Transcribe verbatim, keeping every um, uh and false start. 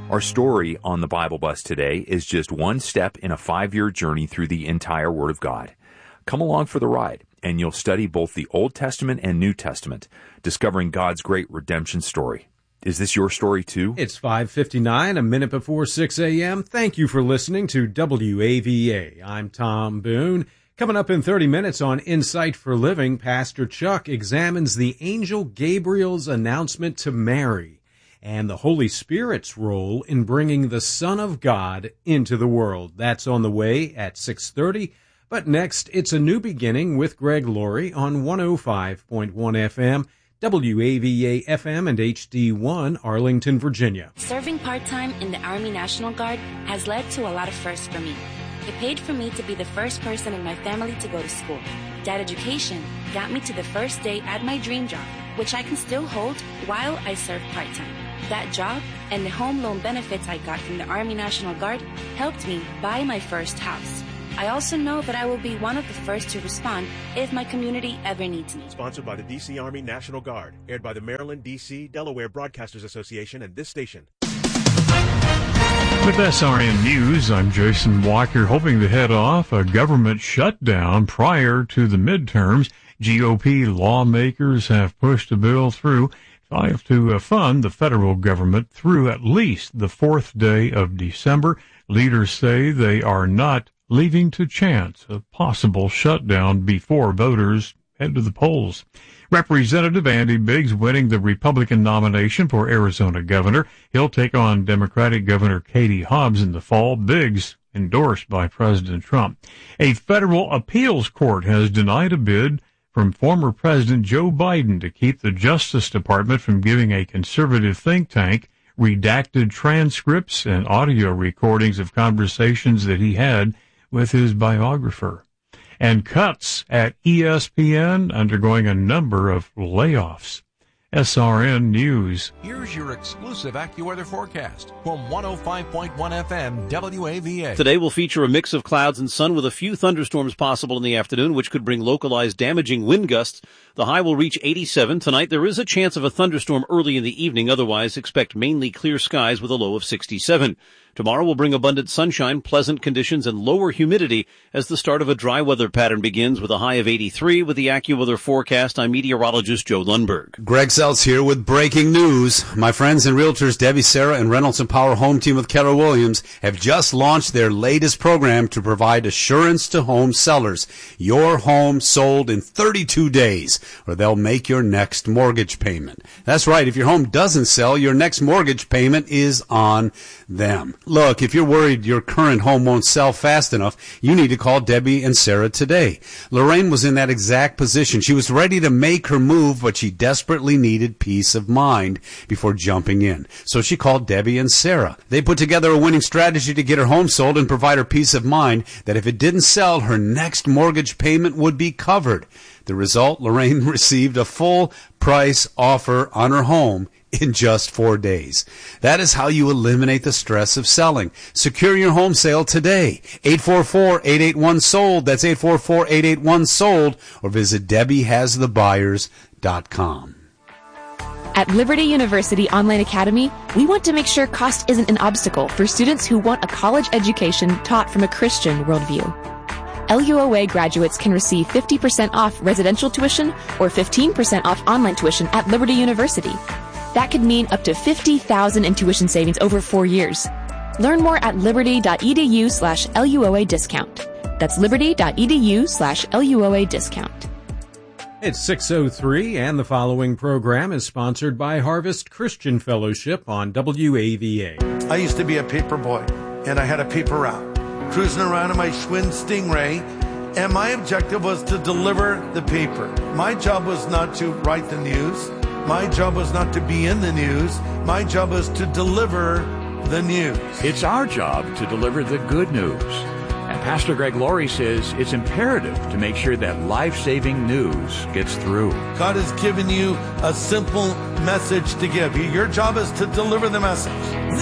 Our story on the Bible Bus today is just one step in a five-year journey through the entire Word of God. Come along for the ride, and you'll study both the Old Testament and New Testament, discovering God's great redemption story. Is this your story too? It's five fifty-nine, a minute before six a.m. Thank you for listening to W A V A. I'm Tom Boone. Coming up in thirty minutes on Insight for Living, Pastor Chuck examines the angel Gabriel's announcement to Mary and the Holy Spirit's role in bringing the Son of God into the world. That's on the way at six thirty. But next, it's a new beginning with Greg Laurie on one oh five point one F M, W A V A F M and H D one, Arlington, Virginia. Serving part-time in the Army National Guard has led to a lot of firsts for me. It paid for me to be the first person in my family to go to school. That education got me to the first day at my dream job, which I can still hold while I serve part-time. That job and the home loan benefits I got from the Army National Guard helped me buy my first house. I also know that I will be one of the first to respond if my community ever needs me. Sponsored by the D C Army National Guard. Aired by the Maryland, D C, Delaware Broadcasters Association and this station. With S R N News, I'm Jason Walker, hoping to head off a government shutdown prior to the midterms. G O P lawmakers have pushed a bill through to fund the federal government through at least the fourth day of December. Leaders say they are not leaving to chance a possible shutdown before voters head to the polls. Representative Andy Biggs winning the Republican nomination for Arizona governor. He'll take on Democratic Governor Katie Hobbs in the fall. Biggs endorsed by President Trump. A federal appeals court has denied a bid from former President Joe Biden to keep the Justice Department from giving a conservative think tank redacted transcripts and audio recordings of conversations that he had with his biographer. And cuts at E S P N undergoing a number of layoffs. S R N News. Here's your exclusive AccuWeather forecast from one oh five point one F M W A V A. Today will feature a mix of clouds and sun with a few thunderstorms possible in the afternoon, which could bring localized damaging wind gusts. The high will reach eighty-seven. Tonight there is a chance of a thunderstorm early in the evening. Otherwise, expect mainly clear skies with a low of sixty-seven. Tomorrow will bring abundant sunshine, pleasant conditions, and lower humidity as the start of a dry weather pattern begins with a high of eighty-three. With the AccuWeather forecast, I'm meteorologist Joe Lundberg. Greg Seltz here with breaking news. My friends and realtors Debbie Sarah and Reynolds and Power Home Team with Keller Williams have just launched their latest program to provide assurance to home sellers. Your home sold in thirty-two days, or they'll make your next mortgage payment. That's right. If your home doesn't sell, your next mortgage payment is on them. Look, if you're worried your current home won't sell fast enough, you need to call Debbie and Sarah today. Lorraine was in that exact position. She was ready to make her move, but she desperately needed peace of mind before jumping in. So she called Debbie and Sarah. They put together a winning strategy to get her home sold and provide her peace of mind that if it didn't sell, her next mortgage payment would be covered. The result, Lorraine received a full price offer on her home in just four days. That is how you eliminate the stress of selling. Secure your home sale today. eight four four, eight eight one, SOLD. That's eight four four, eight eight one, SOLD. Or visit Debbie Has The Buyers dot com. At Liberty University Online Academy, we want to make sure cost isn't an obstacle for students who want a college education taught from a Christian worldview. L U O A graduates can receive fifty percent off residential tuition or fifteen percent off online tuition at Liberty University. That could mean up to fifty thousand dollars in tuition savings over four years. Learn more at liberty.edu slash LUOA discount. That's liberty.edu slash LUOA discount. It's six oh three, and the following program is sponsored by Harvest Christian Fellowship on W A V A. I used to be a paper boy, and I had a paper route, cruising around in my Schwinn Stingray, and my objective was to deliver the paper. My job was not to write the news. My job was not to be in the news. My job was to deliver the news. It's our job to deliver the good news. And Pastor Greg Laurie says it's imperative to make sure that life-saving news gets through. God has given you a simple message to give. Your job is to deliver the message.